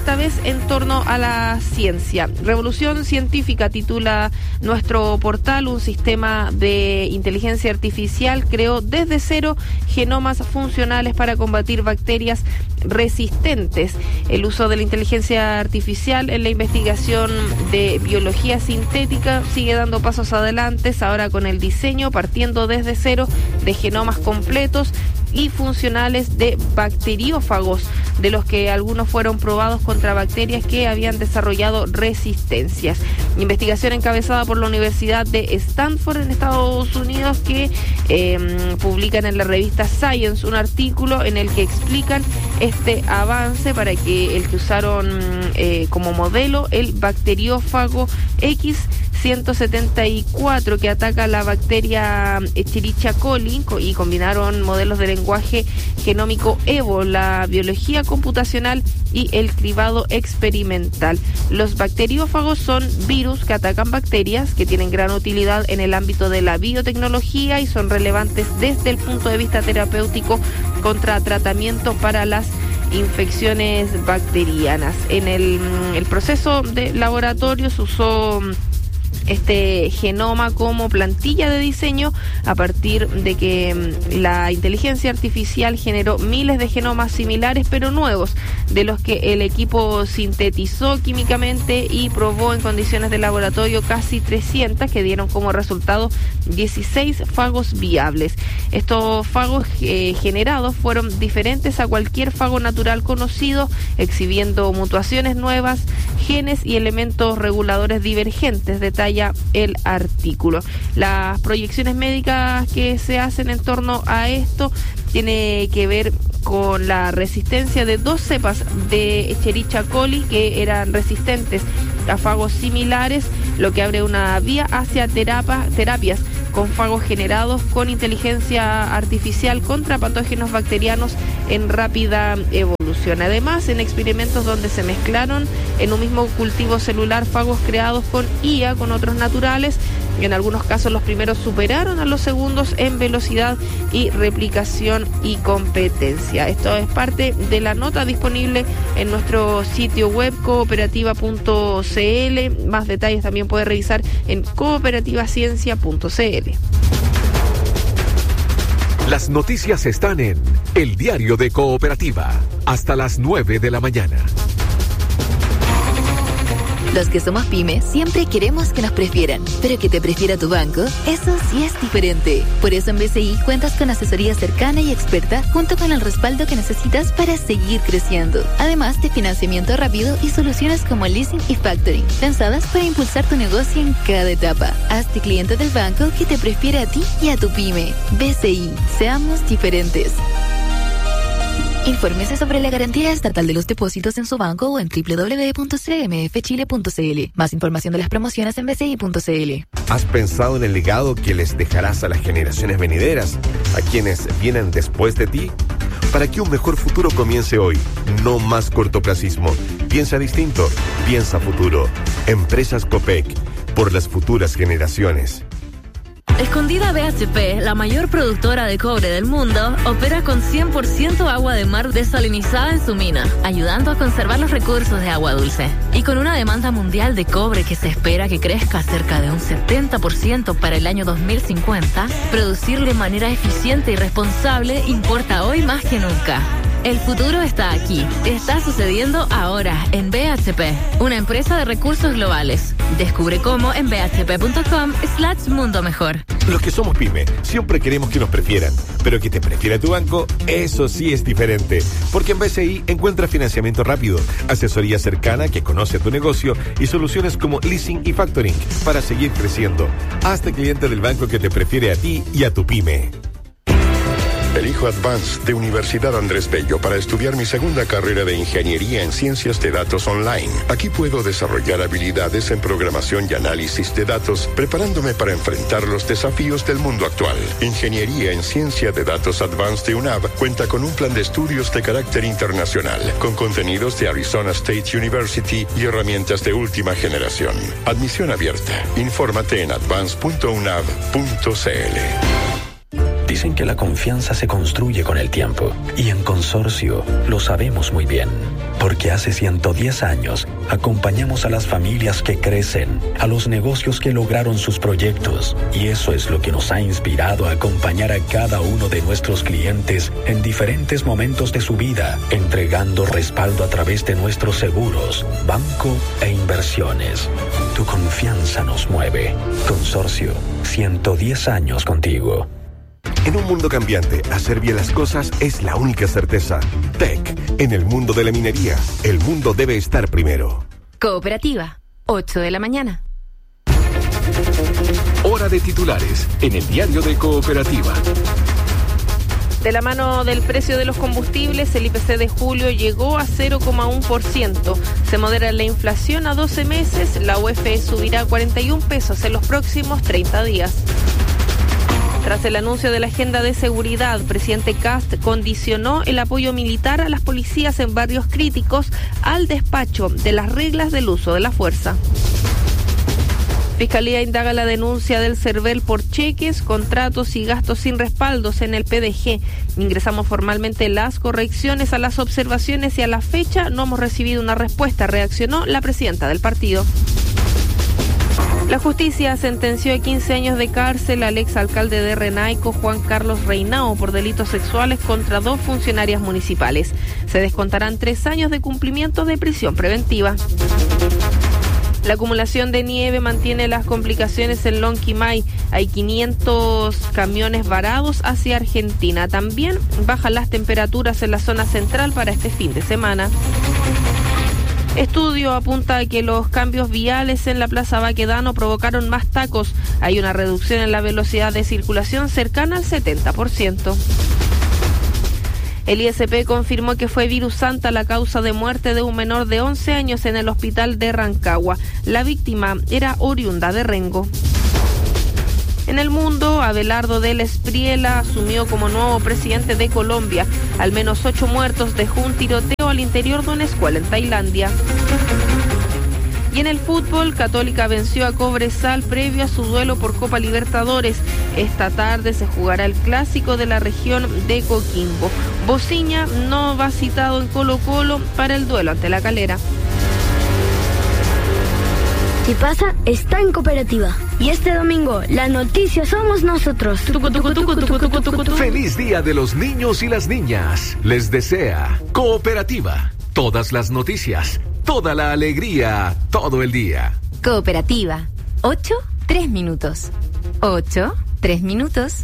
esta vez en torno a la ciencia. Revolución Científica titula nuestro portal. Un sistema de inteligencia artificial creó desde cero genomas funcionales para combatir bacterias resistentes. El uso de la inteligencia artificial en la investigación de biología sintética sigue dando pasos adelante, ahora con el diseño partiendo desde cero de genomas completos y funcionales de bacteriófagos, de los que algunos fueron probados contra bacterias que habían desarrollado resistencias. Investigación encabezada por la Universidad de Stanford en Estados Unidos, que publican en la revista Science un artículo en el que explican este avance para que el que usaron como modelo el bacteriófago X174, que ataca la bacteria Escherichia coli, y combinaron modelos de lenguaje genómico EVO, la biología computacional y el cribado experimental. Los bacteriófagos son virus que atacan bacterias, que tienen gran utilidad en el ámbito de la biotecnología y son relevantes desde el punto de vista terapéutico contra tratamiento para las infecciones bacterianas. En el proceso de laboratorio se usó este genoma como plantilla de diseño a partir de que la inteligencia artificial generó miles de genomas similares pero nuevos, de los que el equipo sintetizó químicamente y probó en condiciones de laboratorio casi 300, que dieron como resultado 16 fagos viables. Estos fagos generados fueron diferentes a cualquier fago natural conocido, exhibiendo mutaciones nuevas, genes y elementos reguladores divergentes, detalla el artículo. Las proyecciones médicas que se hacen en torno a esto tiene que ver con la resistencia de 2 cepas de Escherichia coli que eran resistentes a fagos similares, lo que abre una vía hacia terapias con fagos generados con inteligencia artificial contra patógenos bacterianos en rápida evolución. Además, en experimentos donde se mezclaron en un mismo cultivo celular fagos creados con IA con otros naturales, en algunos casos los primeros superaron a los segundos en velocidad y replicación y competencia. Esto es parte de la nota disponible en nuestro sitio web cooperativa.cl. Más detalles también puede revisar en cooperativaciencia.cl. Las noticias están en El Diario de Cooperativa, hasta las 9 de la mañana. Los que somos pymes siempre queremos que nos prefieran, pero que te prefiera tu banco, eso sí es diferente. Por eso en BCI cuentas con asesoría cercana y experta, junto con el respaldo que necesitas para seguir creciendo. Además de financiamiento rápido y soluciones como leasing y factoring, pensadas para impulsar tu negocio en cada etapa. Hazte cliente del banco que te prefiere a ti y a tu pyme. BCI, seamos diferentes. Infórmese sobre la garantía estatal de los depósitos en su banco o en www.cmfchile.cl. Más información de las promociones en bci.cl. ¿Has pensado en el legado que les dejarás a las generaciones venideras, a quienes vienen después de ti? Para que un mejor futuro comience hoy, no más cortoplacismo. Piensa distinto, piensa futuro. Empresas Copec, por las futuras generaciones. Escondida BHP, la mayor productora de cobre del mundo, opera con 100% agua de mar desalinizada en su mina, ayudando a conservar los recursos de agua dulce. Y con una demanda mundial de cobre que se espera que crezca cerca de un 70% para el año 2050, producir de manera eficiente y responsable importa hoy más que nunca. El futuro está aquí. Está sucediendo ahora en BHP, una empresa de recursos globales. Descubre cómo en bhp.com/mundo mejor. Los que somos pyme siempre queremos que nos prefieran, pero que te prefiera tu banco, eso sí es diferente. Porque en BCI encuentras financiamiento rápido, asesoría cercana que conoce tu negocio y soluciones como leasing y factoring para seguir creciendo. Hazte cliente del banco que te prefiere a ti y a tu pyme. Elijo Advanced de Universidad Andrés Bello para estudiar mi segunda carrera de Ingeniería en Ciencias de Datos Online. Aquí puedo desarrollar habilidades en programación y análisis de datos, preparándome para enfrentar los desafíos del mundo actual. Ingeniería en Ciencia de Datos Advanced de UNAV cuenta con un plan de estudios de carácter internacional, con contenidos de Arizona State University y herramientas de última generación. Admisión abierta. Infórmate en advance.unav.cl. Dicen que la confianza se construye con el tiempo, y en Consorcio lo sabemos muy bien, porque hace 110 años acompañamos a las familias que crecen, a los negocios que lograron sus proyectos, y eso es lo que nos ha inspirado a acompañar a cada uno de nuestros clientes en diferentes momentos de su vida, entregando respaldo a través de nuestros seguros, banco e inversiones. Tu confianza nos mueve. Consorcio, 110 años contigo. En un mundo cambiante, hacer bien las cosas es la única certeza. TEC, en el mundo de la minería, el mundo debe estar primero. Cooperativa, 8 de la mañana. Hora de titulares en el diario de Cooperativa. De la mano del precio de los combustibles, el IPC de julio llegó a 0,1%. Se modera la inflación a 12 meses. La UEF subirá 41 pesos en los próximos 30 días. Tras el anuncio de la agenda de seguridad, presidente Kast condicionó el apoyo militar a las policías en barrios críticos al despacho de las reglas del uso de la fuerza. Fiscalía indaga la denuncia del CERVEL por cheques, contratos y gastos sin respaldos en el PDG. Ingresamos formalmente las correcciones a las observaciones y a la fecha no hemos recibido una respuesta, reaccionó la presidenta del partido. La justicia sentenció a 15 años de cárcel al exalcalde de Renaico, Juan Carlos Reinao, por delitos sexuales contra 2 funcionarias municipales. Se descontarán 3 años de cumplimiento de prisión preventiva. La acumulación de nieve mantiene las complicaciones en Lonquimay. Hay 500 camiones varados hacia Argentina. También bajan las temperaturas en la zona central para este fin de semana. Estudio apunta a que los cambios viales en la Plaza Baquedano provocaron más tacos. Hay una reducción en la velocidad de circulación cercana al 70%. El ISP confirmó que fue virus Santa la causa de muerte de un menor de 11 años en el hospital de Rancagua. La víctima era oriunda de Rengo. En el mundo, Abelardo del Espriella asumió como nuevo presidente de Colombia. Al menos 8 muertos dejó un tiroteo al interior de una escuela en Tailandia. Y en el fútbol, Católica venció a Cobresal previo a su duelo por Copa Libertadores. Esta tarde se jugará el clásico de la región de Coquimbo. Bociña no va citado en Colo-Colo para el duelo ante La Calera. Si pasa, está en Cooperativa. Y este domingo, la noticia somos nosotros. Feliz Día de los Niños y las Niñas. Les desea Cooperativa. Todas las noticias, toda la alegría, todo el día. Cooperativa, 8, 3 minutos. 8, 3 minutos.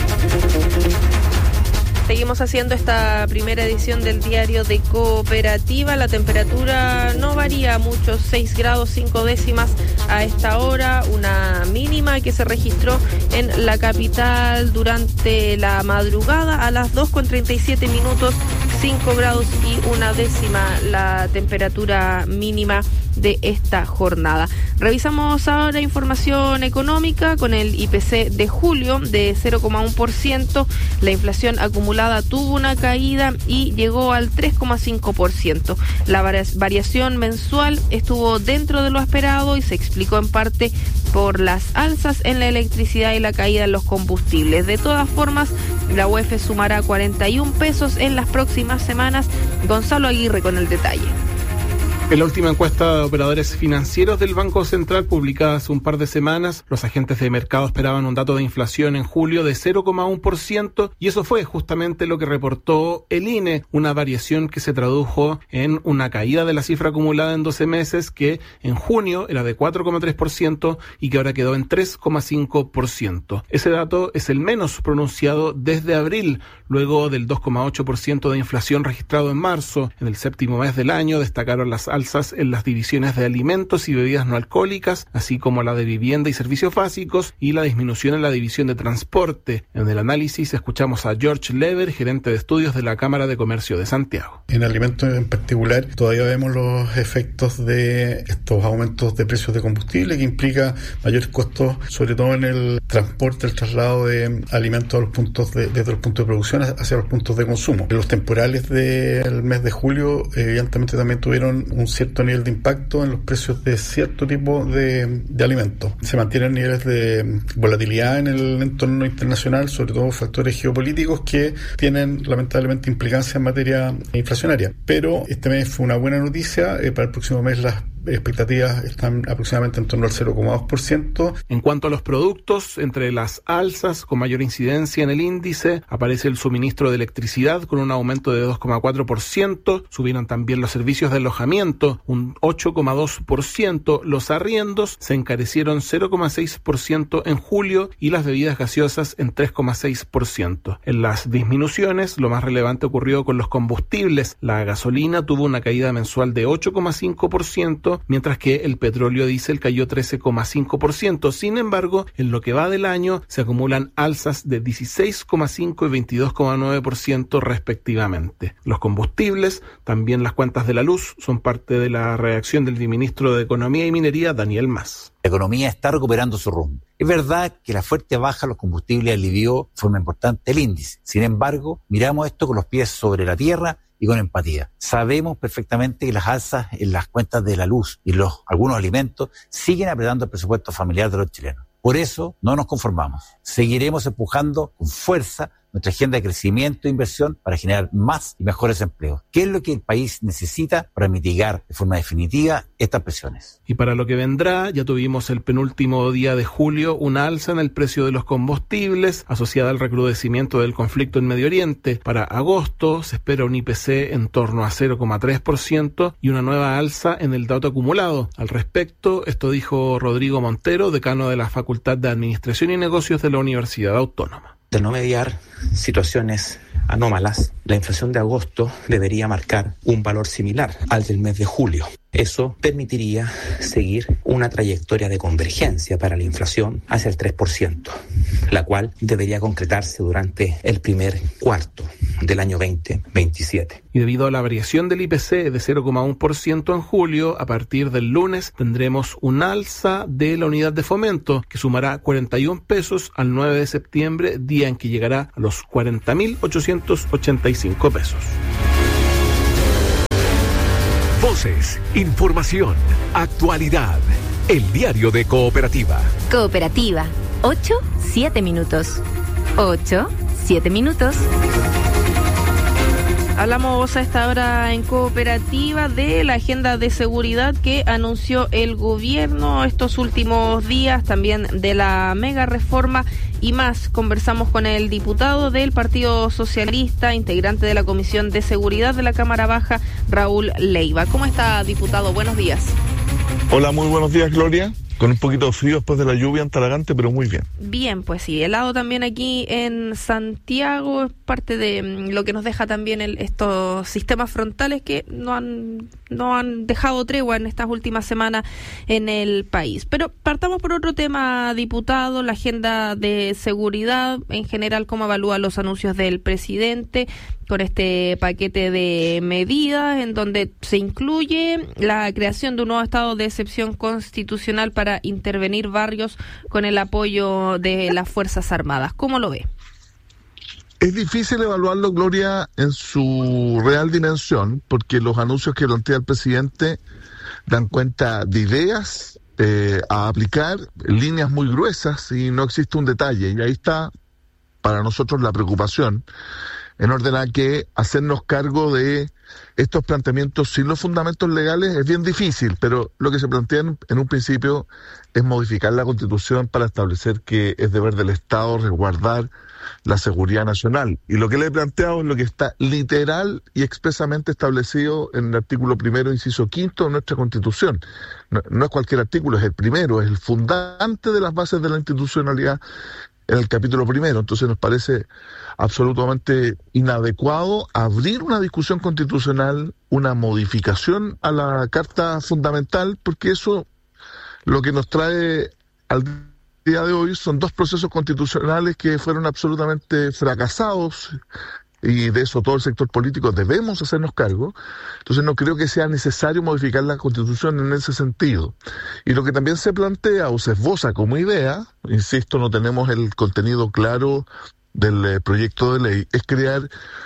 Seguimos haciendo esta primera edición del diario de Cooperativa. La temperatura no varía mucho, 6 grados 5 décimas a esta hora, una mínima que se registró en la capital durante la madrugada a las 2:37 minutos, 5 grados y una décima la temperatura mínima de esta jornada. Revisamos ahora información económica con el IPC de julio de 0,1%. La inflación acumulada tuvo una caída y llegó al 3,5%. La variación mensual estuvo dentro de lo esperado y se explicó en parte por las alzas en la electricidad y la caída en los combustibles. De todas formas, la UEF sumará 41 pesos en las próximas semanas. Gonzalo Aguirre con el detalle. En la última encuesta de operadores financieros del Banco Central publicada hace un par de semanas, los agentes de mercado esperaban un dato de inflación en julio de 0,1% y eso fue justamente lo que reportó el INE, una variación que se tradujo en una caída de la cifra acumulada en 12 meses que en junio era de 4,3% y que ahora quedó en 3,5%. Ese dato es el menos pronunciado desde abril, luego del 2,8% de inflación registrado en marzo. En el séptimo mes del año destacaron las alzas en las divisiones de alimentos y bebidas no alcohólicas, así como la de vivienda y servicios básicos, y la disminución en la división de transporte. En el análisis escuchamos a George Lever, gerente de estudios de la Cámara de Comercio de Santiago. En alimentos en particular, todavía vemos los efectos de estos aumentos de precios de combustible que implica mayores costos, sobre todo en el transporte, el traslado de alimentos a los puntos desde los puntos de producción hacia los puntos de consumo. Los temporales del mes de julio evidentemente también tuvieron un cierto nivel de impacto en los precios de cierto tipo de alimentos. Se mantienen niveles de volatilidad en el entorno internacional, sobre todo factores geopolíticos que tienen lamentablemente implicancias en materia inflacionaria. Pero este mes fue una buena noticia. Para el próximo mes las expectativas están aproximadamente en torno al 0,2%. En cuanto a los productos, entre las alzas con mayor incidencia en el índice aparece el suministro de electricidad con un aumento de 2,4%, subieron también los servicios de alojamiento un 8,2%, los arriendos se encarecieron 0,6% en julio y las bebidas gaseosas en 3,6%. En las disminuciones, lo más relevante ocurrió con los combustibles. La gasolina tuvo una caída mensual de 8,5%, mientras que el petróleo diésel cayó 13,5%. Sin embargo, en lo que va del año se acumulan alzas de 16,5% y 22,9% respectivamente. Los combustibles, también las cuentas de la luz, son parte de la reacción del ministro de Economía y Minería, Daniel Mas. La economía está recuperando su rumbo. Es verdad que la fuerte baja de los combustibles alivió de forma importante el índice. Sin embargo, miramos esto con los pies sobre la tierra y con empatía. Sabemos perfectamente que las alzas en las cuentas de la luz y algunos alimentos siguen apretando el presupuesto familiar de los chilenos. Por eso no nos conformamos. Seguiremos empujando con fuerza nuestra agenda de crecimiento e inversión para generar más y mejores empleos. ¿Qué es lo que el país necesita para mitigar de forma definitiva estas presiones? Y para lo que vendrá, ya tuvimos el penúltimo día de julio una alza en el precio de los combustibles asociada al recrudecimiento del conflicto en Medio Oriente. Para agosto se espera un IPC en torno a 0,3% y una nueva alza en el dato acumulado. Al respecto, esto dijo Rodrigo Montero, decano de la Facultad de Administración y Negocios de la Universidad Autónoma. De no mediar situaciones anómalas, la inflación de agosto debería marcar un valor similar al del mes de julio. Eso permitiría seguir una trayectoria de convergencia para la inflación hacia el 3%, la cual debería concretarse durante el primer cuarto del año 2027. Y debido a la variación del IPC de 0,1% en julio, a partir del lunes tendremos un alza de la unidad de fomento que sumará 41 pesos al 9 de septiembre, día en que llegará a los 40.885 pesos. Voces, información, actualidad. El diario de Cooperativa. Cooperativa. 8-7 minutos. 8-7 minutos. Hablamos a esta hora en Cooperativa de la agenda de seguridad que anunció el gobierno estos últimos días, también de la mega reforma y más. Conversamos con el diputado del Partido Socialista, integrante de la Comisión de Seguridad de la Cámara Baja, Raúl Leiva. ¿Cómo está, diputado? Buenos días. Hola, muy buenos días, Gloria. Con un poquito de frío después de la lluvia en Talagante, pero muy bien. Bien, pues sí, helado también aquí en Santiago, es parte de lo que nos deja también estos sistemas frontales que no han dejado tregua en estas últimas semanas en el país. Pero partamos por otro tema, diputado, la agenda de seguridad en general, ¿cómo evalúa los anuncios del presidente con este paquete de medidas en donde se incluye la creación de un nuevo estado de excepción constitucional para intervenir barrios con el apoyo de las Fuerzas Armadas? ¿Cómo lo ve? Es difícil evaluarlo, Gloria, en su real dimensión, porque los anuncios que plantea el presidente dan cuenta de ideas a aplicar, líneas muy gruesas, y no existe un detalle. Y ahí está para nosotros la preocupación, en orden a que hacernos cargo de estos planteamientos sin los fundamentos legales es bien difícil, pero lo que se plantea en un principio es modificar la Constitución para establecer que es deber del Estado resguardar la seguridad nacional. Y lo que le he planteado es lo que está literal y expresamente establecido en el artículo 1, inciso 5 de nuestra Constitución. No es cualquier artículo, es el primero, es el fundante de las bases de la institucionalidad en el capítulo 1. Entonces nos parece absolutamente inadecuado abrir una discusión constitucional, una modificación a la Carta Fundamental, porque eso lo que nos trae al día de hoy son dos procesos constitucionales que fueron absolutamente fracasados, y de eso todo el sector político debemos hacernos cargo. Entonces no creo que sea necesario modificar la Constitución en ese sentido. Y lo que también se plantea o se esboza como idea, insisto, no tenemos el contenido claro del proyecto de ley, es crear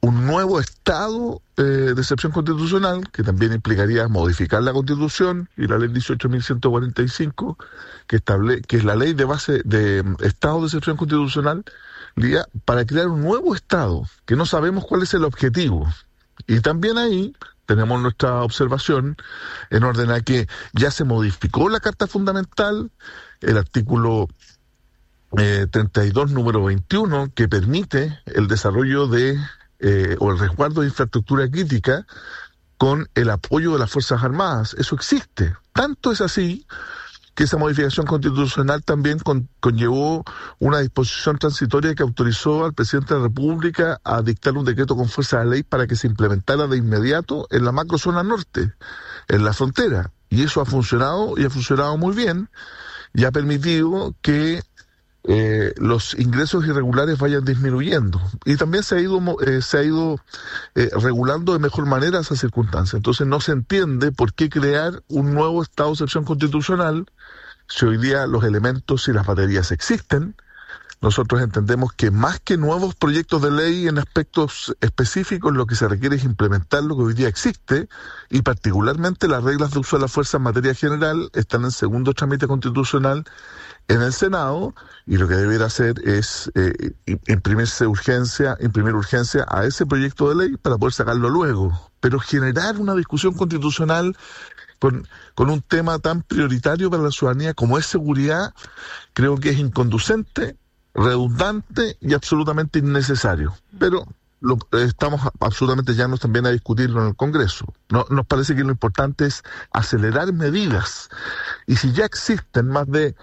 un nuevo estado de excepción constitucional, que también implicaría modificar la Constitución y la ley 18.145, que es la ley de base de estado de excepción constitucional, para crear un nuevo estado, que no sabemos cuál es el objetivo. Y también ahí tenemos nuestra observación en orden a que ya se modificó la Carta Fundamental, el artículo 32, número 21, que permite el desarrollo o el resguardo de infraestructura crítica con el apoyo de las Fuerzas Armadas. Eso existe. Tanto es así que esa modificación constitucional también conllevó una disposición transitoria que autorizó al presidente de la República a dictar un decreto con fuerza de ley para que se implementara de inmediato en la macrozona norte, en la frontera. Y eso ha funcionado, y ha funcionado muy bien, y ha permitido que los ingresos irregulares vayan disminuyendo. Y también se ha ido regulando de mejor manera esa circunstancia. Entonces no se entiende por qué crear un nuevo estado de excepción constitucional si hoy día los elementos y las baterías existen. Nosotros entendemos que más que nuevos proyectos de ley en aspectos específicos, lo que se requiere es implementar lo que hoy día existe, y particularmente las reglas de uso de la fuerza en materia general están en segundo trámite constitucional en el Senado, y lo que debería hacer es imprimir urgencia a ese proyecto de ley para poder sacarlo luego. Pero generar una discusión constitucional con un tema tan prioritario para la ciudadanía como es seguridad, creo que es inconducente, redundante y absolutamente innecesario. Pero estamos absolutamente llanos también a discutirlo en el Congreso. Nos parece que lo importante es acelerar medidas. Y si ya existen más de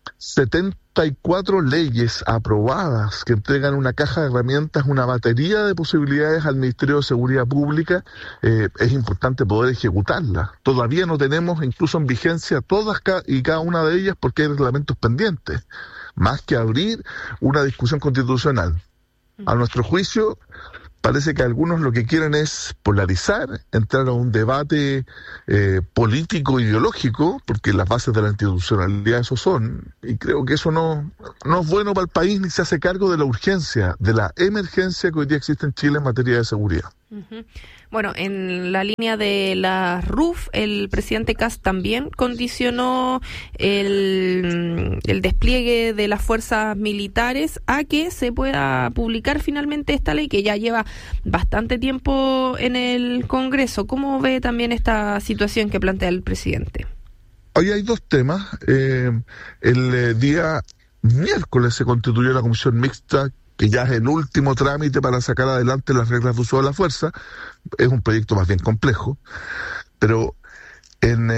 74 leyes aprobadas que entregan una caja de herramientas, una batería de posibilidades al Ministerio de Seguridad Pública, es importante poder ejecutarlas. Todavía no tenemos incluso en vigencia todas y cada una de ellas porque hay reglamentos pendientes, más que abrir una discusión constitucional. A nuestro juicio, parece que algunos lo que quieren es polarizar, entrar a un debate político, ideológico, porque las bases de la institucionalidad eso son, y creo que eso no es bueno para el país, ni se hace cargo de la urgencia, de la emergencia que hoy día existe en Chile en materia de seguridad. Uh-huh. Bueno, en la línea de la RUF, el presidente Kast también condicionó el despliegue de las fuerzas militares a que se pueda publicar finalmente esta ley, que ya lleva bastante tiempo en el Congreso. ¿Cómo ve también esta situación que plantea el presidente? Hoy hay dos temas. El día miércoles se constituyó la comisión mixta, que ya es el último trámite para sacar adelante las reglas de uso de la fuerza. Es un proyecto más bien complejo, pero en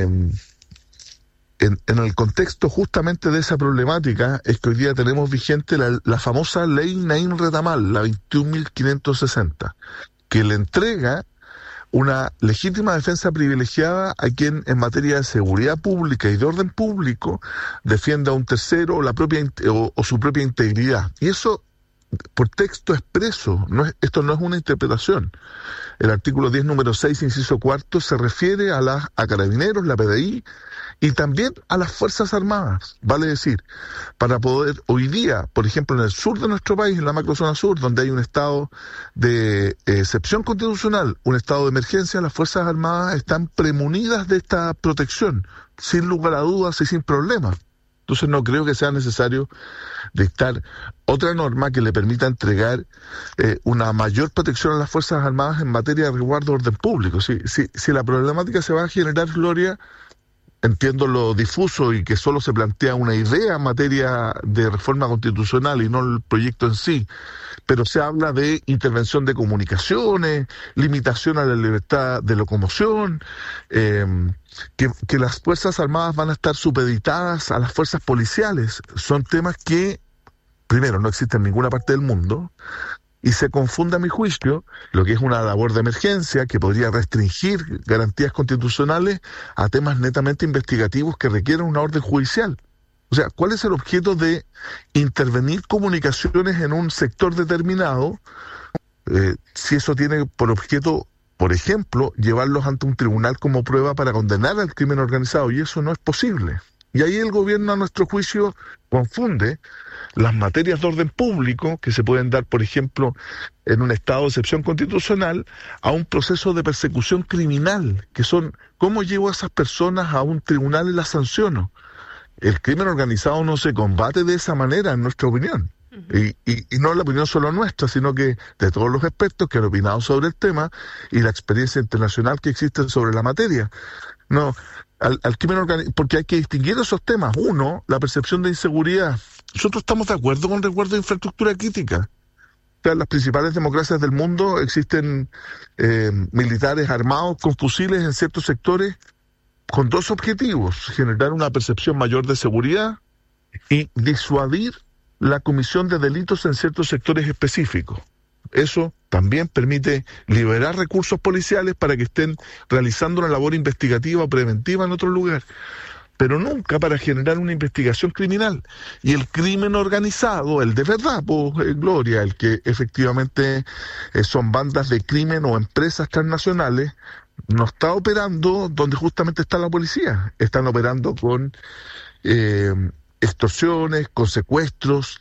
el contexto justamente de esa problemática es que hoy día tenemos vigente la famosa ley Naim Retamal, la 21.560, que le entrega una legítima defensa privilegiada a quien en materia de seguridad pública y de orden público defienda a un tercero o su propia integridad. Y eso por texto expreso, esto no es una interpretación. El artículo 10, número 6, inciso cuarto, se refiere a Carabineros, la PDI, y también a las Fuerzas Armadas. Vale decir, para poder hoy día, por ejemplo, en el sur de nuestro país, en la macrozona sur, donde hay un estado de excepción constitucional, un estado de emergencia, las Fuerzas Armadas están premunidas de esta protección, sin lugar a dudas y sin problemas. Entonces no creo que sea necesario dictar otra norma que le permita entregar una mayor protección a las Fuerzas Armadas en materia de resguardo de orden público. Si la problemática se va a generar, Gloria, entiendo lo difuso y que solo se plantea una idea en materia de reforma constitucional y no el proyecto en sí, pero se habla de intervención de comunicaciones, limitación a la libertad de locomoción, que las Fuerzas Armadas van a estar supeditadas a las fuerzas policiales. Son temas que, primero, no existen en ninguna parte del mundo, y se confunde, a mi juicio, lo que es una labor de emergencia que podría restringir garantías constitucionales a temas netamente investigativos que requieren una orden judicial. O sea, ¿cuál es el objeto de intervenir comunicaciones en un sector determinado si eso tiene por objeto, por ejemplo, llevarlos ante un tribunal como prueba para condenar al crimen organizado? Y eso no es posible. Y ahí el gobierno, a nuestro juicio, confunde las materias de orden público que se pueden dar, por ejemplo, en un estado de excepción constitucional, a un proceso de persecución criminal, que son cómo llevo a esas personas a un tribunal y las sanciono. El crimen organizado no se combate de esa manera, en nuestra opinión. Y no la opinión solo nuestra, sino que de todos los expertos que han opinado sobre el tema y la experiencia internacional que existe sobre la materia. No, al crimen organizado, porque hay que distinguir esos temas. Uno, la percepción de inseguridad. Nosotros estamos de acuerdo con el resguardo de infraestructura crítica. O sea, en las principales democracias del mundo existen militares armados con fusiles en ciertos sectores con dos objetivos: generar una percepción mayor de seguridad y disuadir la comisión de delitos en ciertos sectores específicos. Eso también permite liberar recursos policiales para que estén realizando una labor investigativa o preventiva en otro lugar, pero nunca para generar una investigación criminal. Y el crimen organizado, el de verdad, Gloria, el que efectivamente son bandas de crimen o empresas transnacionales, no está operando donde justamente está la policía. Están operando con extorsiones, con secuestros,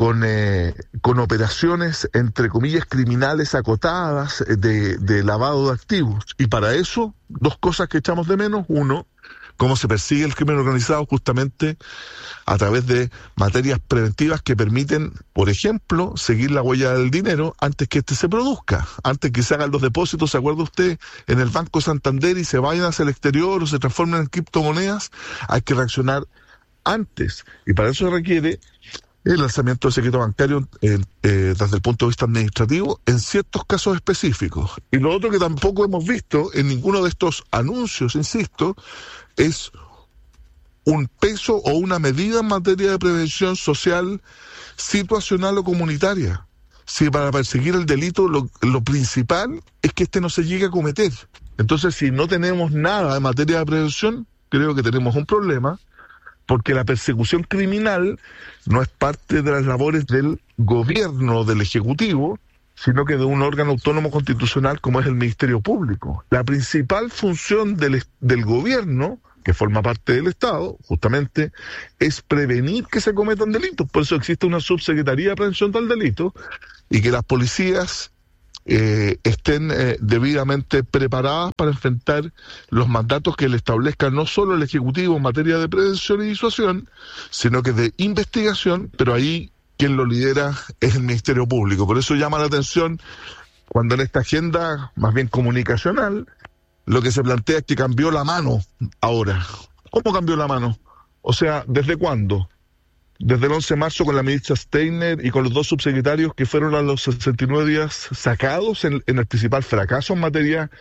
con operaciones, entre comillas, criminales acotadas de lavado de activos. Y para eso, dos cosas que echamos de menos. Uno, cómo se persigue el crimen organizado justamente a través de materias preventivas que permiten, por ejemplo, seguir la huella del dinero antes que se produzca, antes que se hagan los depósitos, ¿se acuerda usted?, en el Banco Santander y se vayan hacia el exterior o se transformen en criptomonedas. Hay que reaccionar antes, y para eso se requiere el lanzamiento de secreto bancario desde el punto de vista administrativo en ciertos casos específicos. Y lo otro que tampoco hemos visto en ninguno de estos anuncios, insisto, es un peso o una medida en materia de prevención social, situacional o comunitaria. Si para perseguir el delito lo principal es que no se llegue a cometer. Entonces, si no tenemos nada en materia de prevención, creo que tenemos un problema, porque la persecución criminal no es parte de las labores del gobierno, del Ejecutivo, sino que de un órgano autónomo constitucional como es el Ministerio Público. La principal función del gobierno, que forma parte del Estado, justamente, es prevenir que se cometan delitos. Por eso existe una subsecretaría de prevención del delito, y que las policías estén debidamente preparadas para enfrentar los mandatos que le establezca no solo el Ejecutivo en materia de prevención y disuasión, sino que de investigación, pero ahí quien lo lidera es el Ministerio Público. Por eso llama la atención cuando en esta agenda, más bien comunicacional, lo que se plantea es que cambió la mano ahora. ¿Cómo cambió la mano? O sea, ¿desde cuándo? Desde el 11 de marzo con la ministra Steiner y con los dos subsecretarios que fueron a los 69 días sacados en el principal fracaso en materia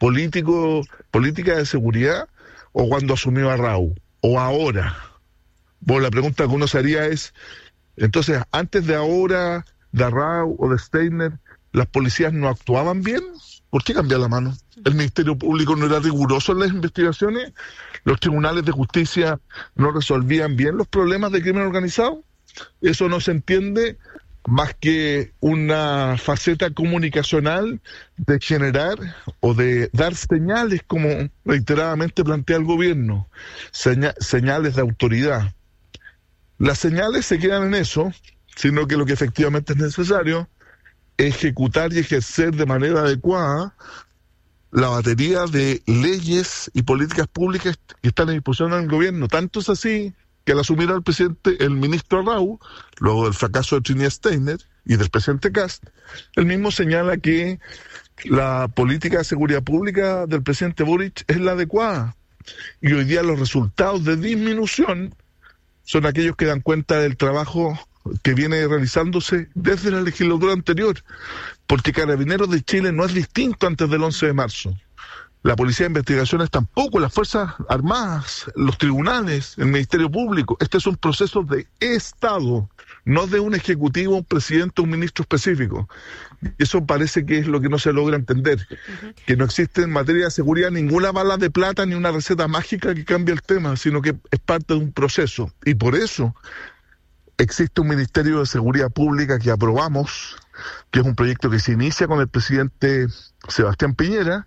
política de seguridad, o cuando asumió a Arrau, o ahora. Bueno, la pregunta que uno se haría es, entonces, antes de ahora, de Arrau o de Steiner, ¿las policías no actuaban bien? ¿Por qué cambiar la mano? ¿El Ministerio Público no era riguroso en las investigaciones? ¿Los tribunales de justicia no resolvían bien los problemas de crimen organizado? Eso no se entiende más que una faceta comunicacional de generar o de dar señales, como reiteradamente plantea el gobierno, señales de autoridad. Las señales se quedan en eso, sino que lo que efectivamente es necesario es ejecutar y ejercer de manera adecuada la batería de leyes y políticas públicas que están a disposición del gobierno. Tanto es así que al asumir al presidente, el ministro Arrau, luego del fracaso de Trinidad Steiner y del presidente Kast, él mismo señala que la política de seguridad pública del presidente Boric es la adecuada. Y hoy día los resultados de disminución son aquellos que dan cuenta del trabajo que viene realizándose desde la legislatura anterior, porque Carabineros de Chile no es distinto antes del 11 de marzo. La Policía de Investigaciones tampoco, las Fuerzas Armadas, los tribunales, el Ministerio Público. Este es un proceso de Estado, no de un ejecutivo, un presidente, un ministro específico. Eso parece que es lo que no se logra entender, que no existe en materia de seguridad ninguna bala de plata ni una receta mágica que cambie el tema, sino que es parte de un proceso. Y por eso existe un Ministerio de Seguridad Pública que aprobamos, que es un proyecto que se inicia con el presidente Sebastián Piñera,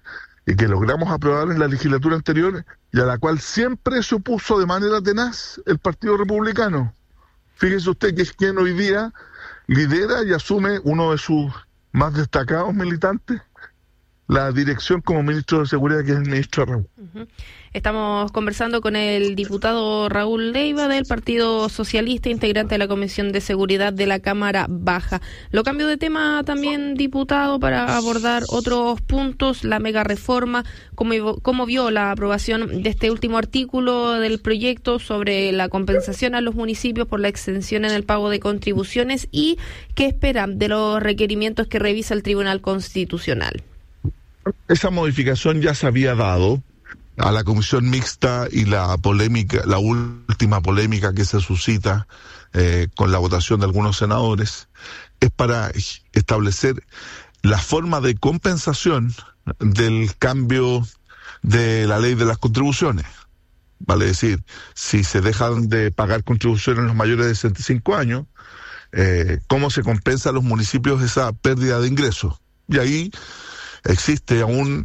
y que logramos aprobar en la legislatura anterior y a la cual siempre se opuso de manera tenaz el Partido Republicano. Fíjese usted que es quien hoy día lidera y asume uno de sus más destacados militantes la dirección como ministro de Seguridad, que es el ministro Arrau. Estamos conversando con el diputado Raúl Leiva del Partido Socialista, integrante de la Comisión de Seguridad de la Cámara Baja. Lo cambio de tema también, diputado, para abordar otros puntos, la mega reforma, cómo vio la aprobación de este último artículo del proyecto sobre la compensación a los municipios por la exención en el pago de contribuciones y qué espera de los requerimientos que revisa el Tribunal Constitucional. Esa modificación ya se había dado a la comisión mixta y la última polémica que se suscita con la votación de algunos senadores es para establecer la forma de compensación del cambio de la ley de las contribuciones. Vale decir, si se dejan de pagar contribuciones los mayores de 65 años, ¿cómo se compensa a los municipios esa pérdida de ingresos? Y ahí existe aún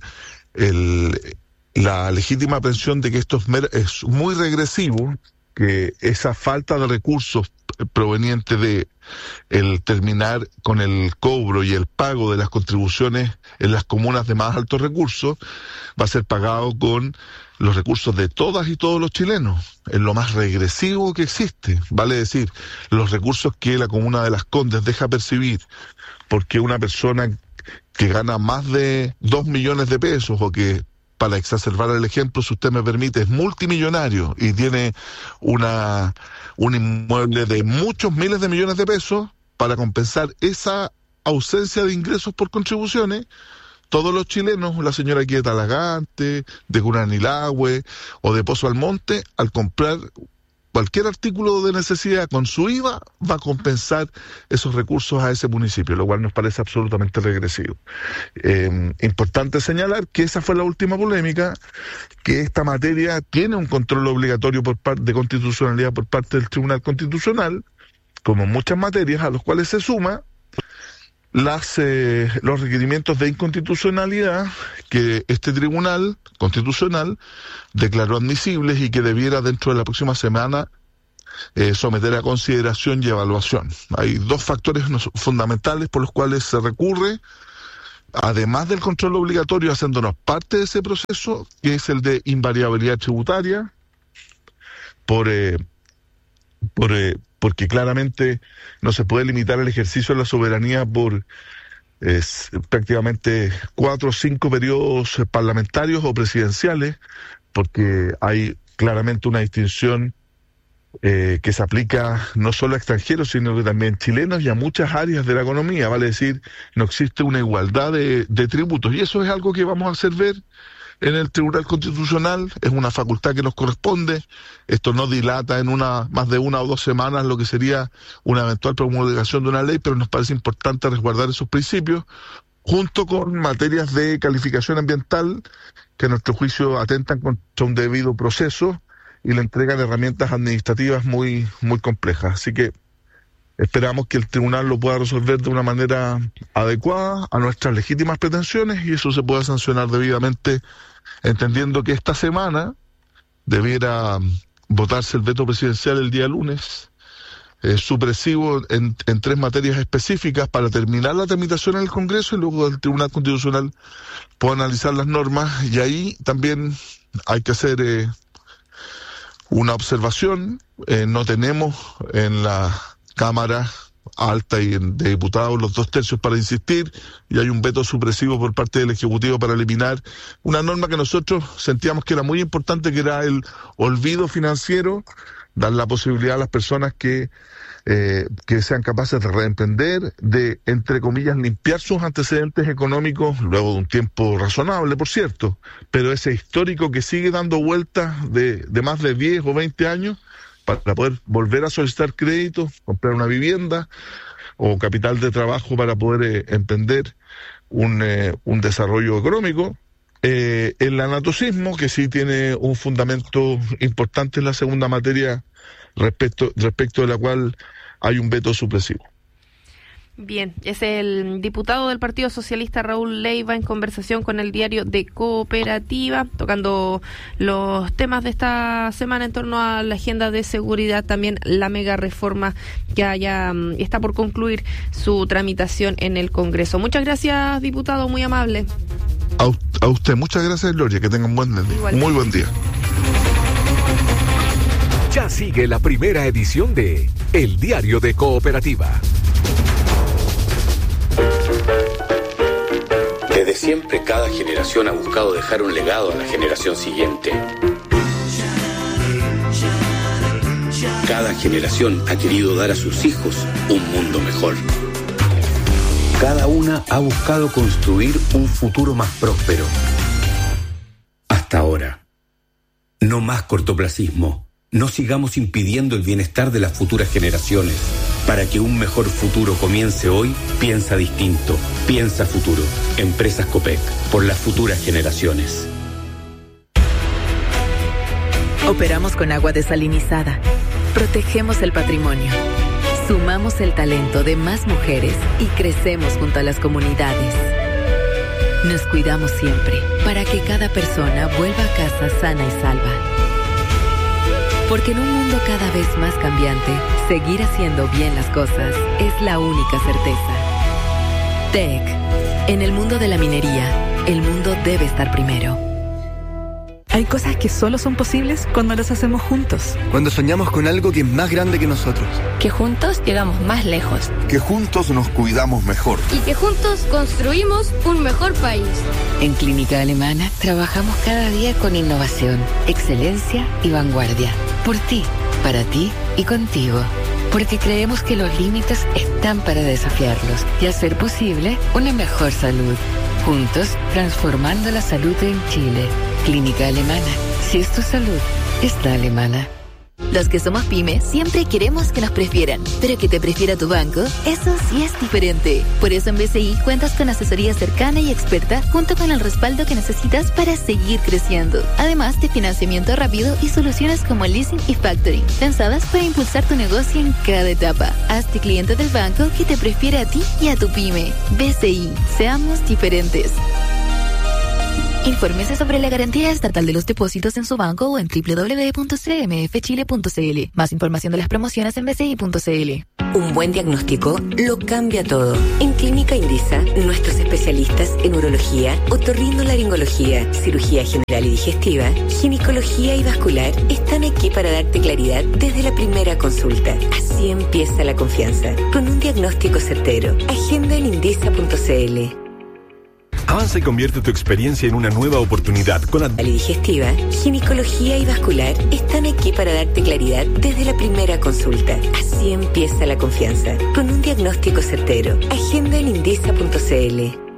la legítima aprehensión de que esto es muy regresivo, que esa falta de recursos proveniente de el terminar con el cobro y el pago de las contribuciones en las comunas de más altos recursos va a ser pagado con los recursos de todas y todos los chilenos, en lo más regresivo que existe. Vale decir, los recursos que la comuna de Las Condes deja percibir porque una persona que gana más de 2 millones de pesos o que, para exacerbar el ejemplo, si usted me permite, es multimillonario y tiene un inmueble de muchos miles de millones de pesos, para compensar esa ausencia de ingresos por contribuciones, todos los chilenos, la señora aquí de Talagante, de Curanilahue o de Pozo Almonte, al comprar cualquier artículo de necesidad con su IVA, va a compensar esos recursos a ese municipio, lo cual nos parece absolutamente regresivo. Importante señalar que esa fue la última polémica, que esta materia tiene un control obligatorio de constitucionalidad por parte del Tribunal Constitucional, como muchas materias, a los cuales se suma los requerimientos de inconstitucionalidad que este Tribunal Constitucional declaró admisibles y que debiera dentro de la próxima semana someter a consideración y evaluación. Hay dos factores fundamentales por los cuales se recurre, además del control obligatorio, haciéndonos parte de ese proceso, que es el de invariabilidad tributaria, porque claramente no se puede limitar el ejercicio de la soberanía por prácticamente 4 o 5 periodos parlamentarios o presidenciales, porque hay claramente una distinción que se aplica no solo a extranjeros, sino que también chilenos y a muchas áreas de la economía. Vale decir, no existe una igualdad de tributos, y eso es algo que vamos a hacer ver en el Tribunal Constitucional. Es una facultad que nos corresponde. Esto no dilata en más de 1 o 2 semanas lo que sería una eventual promulgación de una ley, pero nos parece importante resguardar esos principios, junto con materias de calificación ambiental que a nuestro juicio atentan contra un debido proceso y le entregan herramientas administrativas muy, muy complejas. Así que esperamos que el tribunal lo pueda resolver de una manera adecuada a nuestras legítimas pretensiones y eso se pueda sancionar debidamente, entendiendo que esta semana debiera votarse el veto presidencial el día lunes, supresivo en 3 materias específicas, para terminar la tramitación en el Congreso y luego el Tribunal Constitucional pueda analizar las normas. Y ahí también hay que hacer una observación. No tenemos en la Cámara Alta y de Diputados los 2/3 para insistir, y hay un veto supresivo por parte del Ejecutivo para eliminar una norma que nosotros sentíamos que era muy importante, que era el olvido financiero, dar la posibilidad a las personas que sean capaces de reemprender, de, entre comillas, limpiar sus antecedentes económicos luego de un tiempo razonable, por cierto, pero ese histórico que sigue dando vueltas de más de 10 o 20 años, para poder volver a solicitar créditos, comprar una vivienda o capital de trabajo para poder emprender un desarrollo económico. El anatocismo, que sí tiene un fundamento importante en la segunda materia, respecto de la cual hay un veto supresivo. Bien, es el diputado del Partido Socialista Raúl Leiva en conversación con el diario de Cooperativa, tocando los temas de esta semana en torno a la agenda de seguridad, también la mega reforma que está por concluir su tramitación en el Congreso. Muchas gracias, diputado, muy amable. A usted, muchas gracias, Gloria, que tengan un buen día. Muy buen día. Ya sigue la primera edición de El Diario de Cooperativa. Desde siempre, cada generación ha buscado dejar un legado a la generación siguiente. Cada generación ha querido dar a sus hijos un mundo mejor. Cada una ha buscado construir un futuro más próspero. Hasta ahora. No más cortoplacismo. No sigamos impidiendo el bienestar de las futuras generaciones. Para que un mejor futuro comience hoy, piensa distinto. Piensa futuro. Empresas Copec. Por las futuras generaciones. Operamos con agua desalinizada. Protegemos el patrimonio. Sumamos el talento de más mujeres y crecemos junto a las comunidades. Nos cuidamos siempre para que cada persona vuelva a casa sana y salva. Porque en un mundo cada vez más cambiante, seguir haciendo bien las cosas es la única certeza. TEC. En el mundo de la minería, el mundo debe estar primero. Hay cosas que solo son posibles cuando las hacemos juntos. Cuando soñamos con algo que es más grande que nosotros. Que juntos llegamos más lejos. Que juntos nos cuidamos mejor. Y que juntos construimos un mejor país. En Clínica Alemana trabajamos cada día con innovación, excelencia y vanguardia. Por ti, para ti y contigo. Porque creemos que los límites están para desafiarlos y hacer posible una mejor salud. Juntos, transformando la salud en Chile. Clínica Alemana. Si es tu salud, está alemana. Los que somos pyme siempre queremos que nos prefieran, pero que te prefiera tu banco, eso sí es diferente. Por eso en BCI cuentas con asesoría cercana y experta junto con el respaldo que necesitas para seguir creciendo. Además de financiamiento rápido y soluciones como leasing y factoring, pensadas para impulsar tu negocio en cada etapa. Hazte cliente del banco que te prefiere a ti y a tu pyme. BCI, seamos diferentes. Infórmese sobre la garantía estatal de los depósitos en su banco o en www.cmfchile.cl. Más información de las promociones en bci.cl. Un buen diagnóstico lo cambia todo. En Clínica Indisa, nuestros especialistas en urología, otorrinolaringología, cirugía general y digestiva, ginecología y vascular están aquí para darte claridad desde la primera consulta. Así empieza la confianza, con un diagnóstico certero. Agenda en indisa.cl. Avanza y convierte tu experiencia en una nueva oportunidad con digestiva, ginecología y vascular están aquí para darte claridad desde la primera consulta. Así empieza la confianza, con un diagnóstico certero. Agenda en indisa.cl.